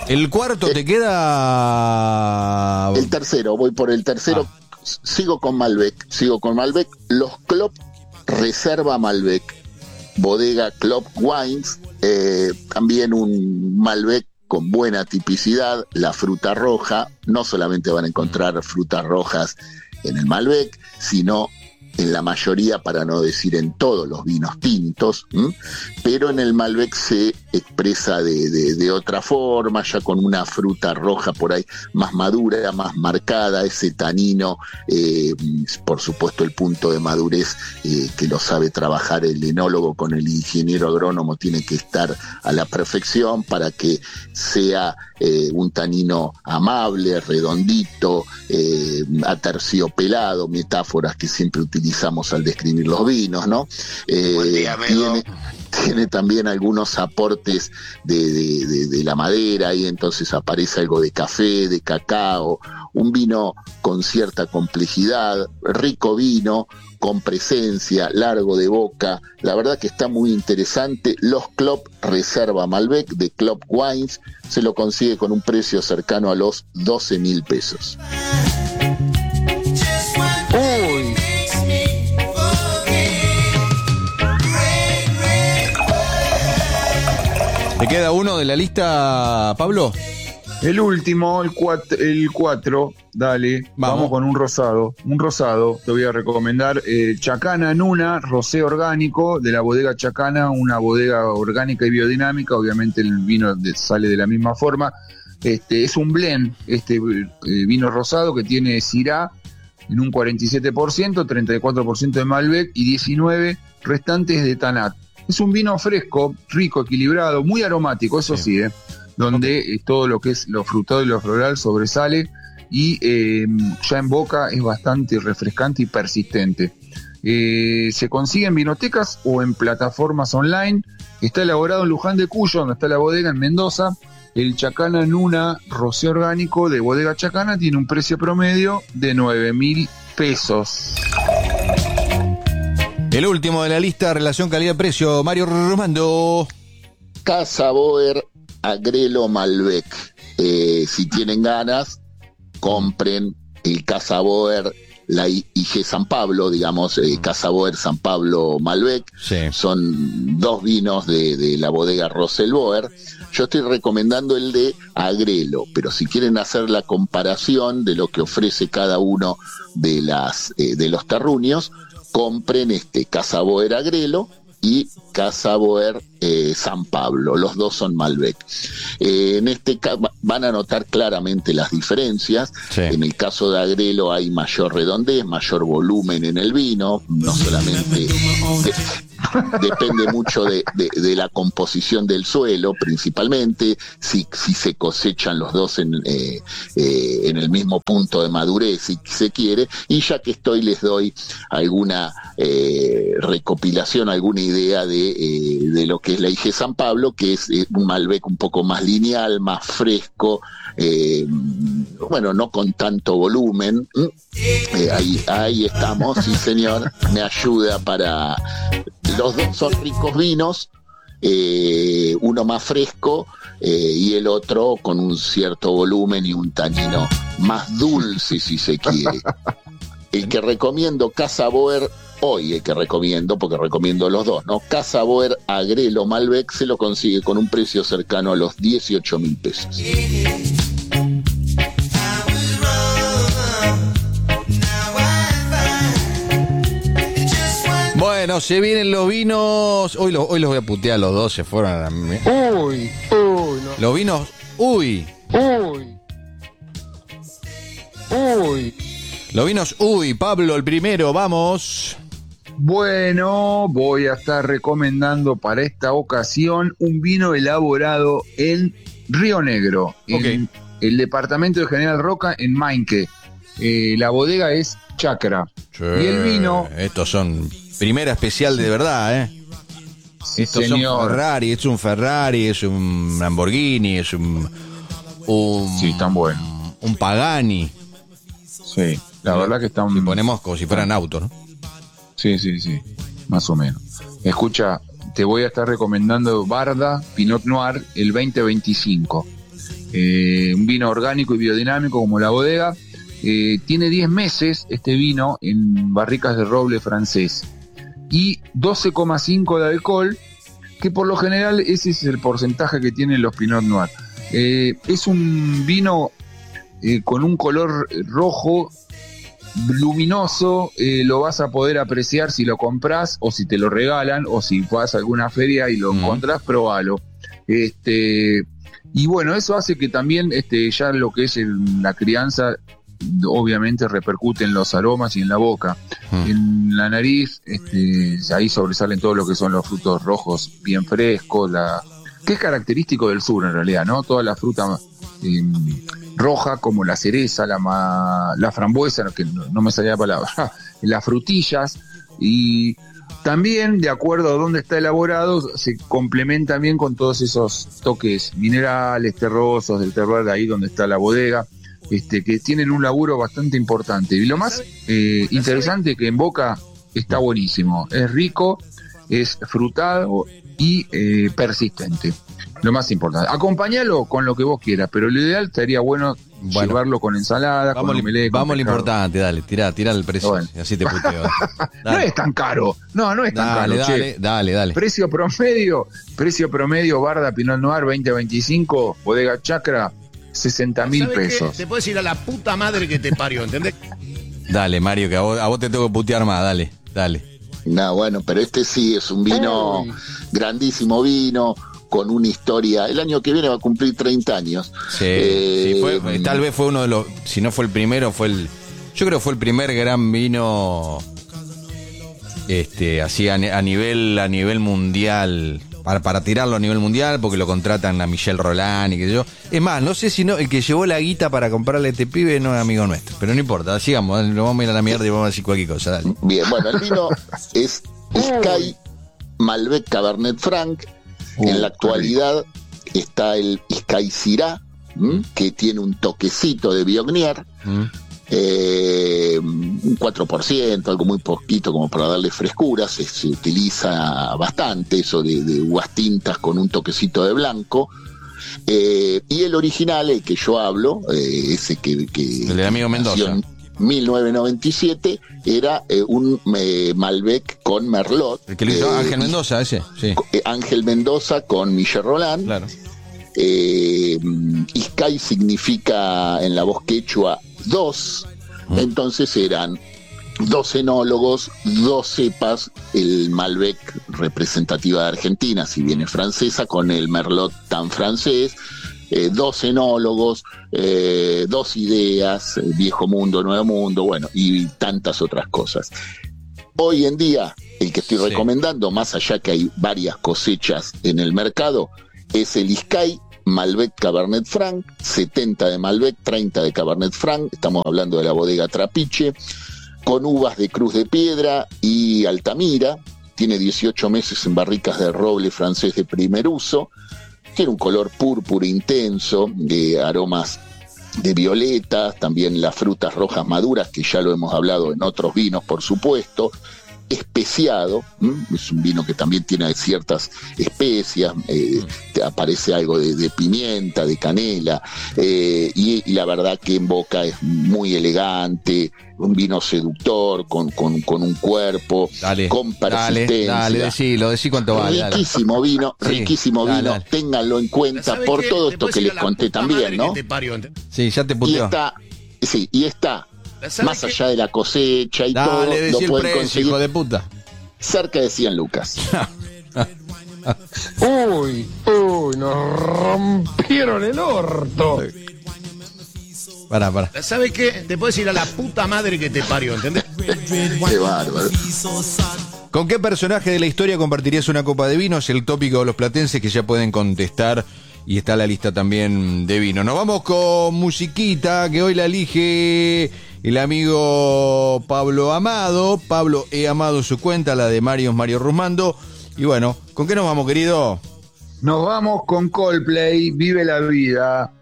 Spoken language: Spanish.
El cuarto te queda... El tercero, voy por el tercero. Sigo con Malbec. Los Klopp Reserva Malbec, bodega Klopp Wines, también un Malbec con buena tipicidad, la fruta roja. No solamente van a encontrar frutas rojas en el Malbec, sino en la mayoría, para no decir en todos los vinos tintos, pero en el Malbec se expresa de otra forma, ya con una fruta roja por ahí más madura, más marcada, ese tanino, por supuesto el punto de madurez que lo sabe trabajar el enólogo con el ingeniero agrónomo tiene que estar a la perfección para que sea un tanino amable, redondito, aterciopelado, metáforas que siempre utilizamos al describir los vinos, ¿no? Tiene también algunos aportes de la madera y entonces aparece algo de café, de cacao, un vino con cierta complejidad, rico vino, con presencia, largo de boca. La verdad que está muy interesante. Los Klopp Reserva Malbec de Klopp Wines se lo consigue con un precio cercano a los 12.000 pesos. Uy. ¿Te queda uno de la lista, Pablo? El último, el 4, dale, vamos con un rosado, te voy a recomendar Chacana Nuna, rosé orgánico de la bodega Chacana, una bodega orgánica y biodinámica, obviamente el vino sale de la misma forma, es un blend, vino rosado que tiene Syrah en un 47%, 34% de Malbec y 19 restantes de Tanat. Es un vino fresco, rico, equilibrado, muy aromático, eso sí, donde todo lo que es lo frutado y lo floral sobresale y ya en boca es bastante refrescante y persistente. Se consigue en vinotecas o en plataformas online. Está elaborado en Luján de Cuyo, donde está la bodega, en Mendoza. El Chacana Nuna rosé orgánico de bodega Chacana tiene un precio promedio de 9.000 pesos. El último de la lista, relación calidad-precio, Mario Romando. Casa Boer Agrelo Malbec. Si tienen ganas, compren el Casa Boer, la IG San Pablo, digamos, Casa Boer San Pablo Malbec. Sí. Son dos vinos de la bodega Rosel Boer. Yo estoy recomendando el de Agrelo, pero si quieren hacer la comparación de lo que ofrece cada uno de los terruños, compren Casa Boer Agrelo y Casa Boer San Pablo. Los dos son Malbec. En este caso van a notar claramente las diferencias. Sí. En el caso de Agrelo hay mayor redondez, mayor volumen en el vino, no solamente depende mucho de la composición del suelo, principalmente si se cosechan los dos en el mismo punto de madurez, si se quiere. Y ya que les doy alguna recopilación, alguna idea de lo que es la IG San Pablo, que es un Malbec un poco más lineal, más fresco, no con tanto volumen. Ahí estamos, sí señor, me ayuda para... Los dos son ricos vinos, uno más fresco y el otro con un cierto volumen y un tanino más dulce, si se quiere. El que recomiendo, Casa Boer, porque recomiendo los dos, ¿no? Casa Boer Agrelo Malbec se lo consigue con un precio cercano a los 18.000 pesos. Bueno, se vienen los vinos. Hoy los voy a putear, los dos se fueron a la... Uy, no. Los vinos, Los vinos, Pablo, el primero, vamos. Bueno, voy a estar recomendando para esta ocasión un vino elaborado en Río Negro, en el departamento de General Roca, en Mainque. La bodega es Chacra. Sí, y el vino... Estos son primera especial de verdad, Sí, estos señor. son Ferrari, es un Ferrari, es un Lamborghini, es un sí, están buenos. Un Pagani. Sí, la verdad que están... Si ponemos como si fueran autos, ¿no? Sí, más o menos. Escucha, te voy a estar recomendando Barda Pinot Noir el 2025. un vino orgánico y biodinámico como la bodega. Tiene 10 meses este vino en barricas de roble francés y 12,5 de alcohol, que por lo general ese es el porcentaje que tienen los Pinot Noir. Es un vino con un color rojo luminoso, lo vas a poder apreciar si lo compras o si te lo regalan o si vas a alguna feria y lo encontrás, probalo. Y bueno, eso hace que también ya lo que es la crianza obviamente repercute en los aromas y en la boca. En la nariz, ahí sobresalen todo lo que son los frutos rojos bien frescos, que es característico del sur en realidad, ¿no? Toda la fruta roja, como la cereza, la frambuesa, que no me salía la palabra, las frutillas, y también, de acuerdo a dónde está elaborado, se complementa bien con todos esos toques minerales, terrosos, del terroir de ahí donde está la bodega, que tienen un laburo bastante importante. Y lo más interesante que en boca está buenísimo, es rico, es frutado y persistente. Lo más importante. Acompañalo con lo que vos quieras, pero lo ideal estaría bueno llevarlo con ensalada, con omelette. Vamos a lo importante, dale, tirá el precio. Bueno. Así te puteo. No es tan caro. No es tan caro. Dale. Precio promedio, Barda Pinot Noir 2025, Bodega Chacra, 60.000 pesos. Te puedes ir a la puta madre que te parió, ¿entendés? Dale, Mario, que a vos te tengo que putear más, dale. No, bueno, pero sí es un vino, grandísimo vino, con una historia. El año que viene va a cumplir 30 años. Sí, tal vez fue uno de los, si no fue el primero, yo creo que fue el primer gran vino así a nivel mundial, para tirarlo a nivel mundial, porque lo contratan a Michel Roland y qué sé yo. Es más, no sé si el que llevó la guita para comprarle a este pibe no es amigo nuestro, pero no importa, sigamos, lo vamos a ir a la mierda y vamos a decir cualquier cosa, dale. Bien, bueno, el vino es Sky Malbec Cabernet Franc. En la actualidad está el Sky Syrah, que tiene un toquecito de Viognier, un 4%, algo muy poquito como para darle frescura. Se utiliza bastante eso de uvas tintas con un toquecito de blanco. Y el original, el que yo hablo, ese que el de amigo Mendoza, 1997, era un Malbec con Merlot. El que lo hizo Ángel Mendoza, ese, sí. Ángel Mendoza con Michel Roland. Claro. Sky significa en la voz quechua 2, entonces eran 2 enólogos, 2 cepas, el Malbec representativa de Argentina, si bien es francesa, con el Merlot tan francés. 2 enólogos, 2 ideas, viejo mundo, nuevo mundo, bueno, y tantas otras cosas. Hoy en día, el que estoy recomendando, más allá que hay varias cosechas en el mercado, es el Sky Malbec Cabernet Franc, 70 de Malbec, 30 de Cabernet Franc, estamos hablando de la bodega Trapiche, con uvas de Cruz de Piedra y Altamira, tiene 18 meses en barricas de roble francés de primer uso. Tiene un color púrpura intenso, de aromas de violetas, también las frutas rojas maduras, que ya lo hemos hablado en otros vinos, por supuesto. Especiado, es un vino que también tiene ciertas especias, aparece algo de pimienta, de canela, y la verdad que en boca es muy elegante, un vino seductor, con un cuerpo, con persistencia. Dale, decí cuánto vale. Riquísimo vino, vino, ténganlo en cuenta por todo esto que les conté también, ¿no? Sí, ya te puteó. Y está más allá de la cosecha y todo, lo pueden conseguir, hijo de puta, cerca de 100 lucas. Uy, nos rompieron el orto. Pará. ¿Sabes qué? Te puedes ir a la puta madre que te parió, ¿entendés? Qué bárbaro. ¿Con qué personaje de la historia compartirías una copa de vinos? El tópico de los platenses, que ya pueden contestar. Y está la lista también de vino. Nos vamos con musiquita, que hoy la elige el amigo Pablo Amado. Pablo E. Amado, su cuenta, la de Mario Rusmando. Y bueno, ¿con qué nos vamos, querido? Nos vamos con Coldplay, Vive la Vida.